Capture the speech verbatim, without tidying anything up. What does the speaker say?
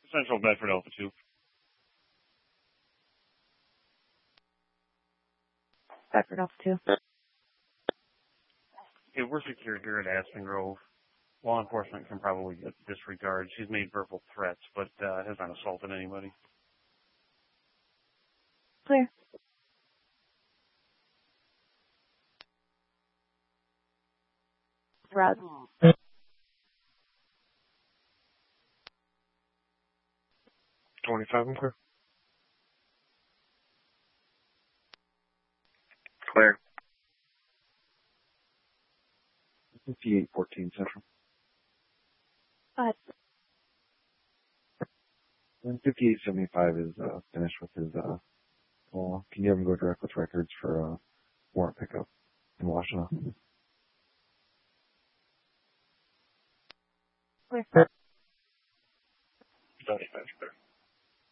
Central Bedford Alpha two. Bedford Alpha two. Okay, we're secured here at Aspen Grove. Law enforcement can probably disregard. She's made verbal threats, but uh, has not assaulted anybody. Clear. Rod. twenty-five, I'm clear. Clear. fifty-eight fourteen Central. Go ahead. And fifty-eight seventy-five is uh, finished with his uh, call. Can you have him go direct with records for uh, warrant pickup in Washington? Clear. seventy-five, clear.